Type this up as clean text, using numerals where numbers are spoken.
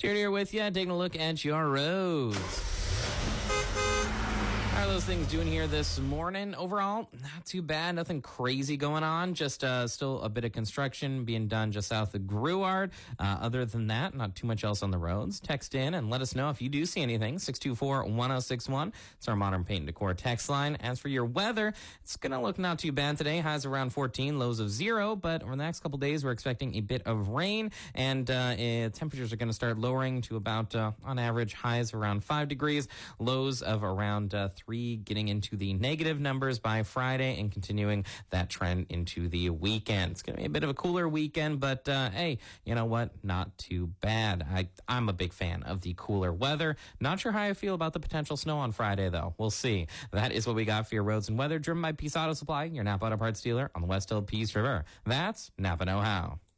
Jared here with you, taking a look at your roads. How are those things doing here this morning? Overall, not too bad. Nothing crazy going on. Just still a bit of construction being done just south of Gruard. Other than that, not too much else on the roads. Text in and let us know if you do see anything. 624-1061. It's our Modern Paint and Decor text line. As for your weather, it's going to look not too bad today. Highs around 14, lows of 0. But over the next couple days, we're expecting a bit of rain. And temperatures are going to start lowering to about, on average, highs around 5 degrees. Lows of around 3, getting into the negative numbers by Friday and continuing that trend into the weekend. It's going to be a bit of a cooler weekend, but hey, you know what? Not too bad. I'm a big fan of the cooler weather. Not sure how I feel about the potential snow on Friday, though. We'll see. That is what we got for your roads and weather, driven by Peace Auto Supply, your Napa Auto Parts dealer on the West Hill Peace River. That's Napa Know How.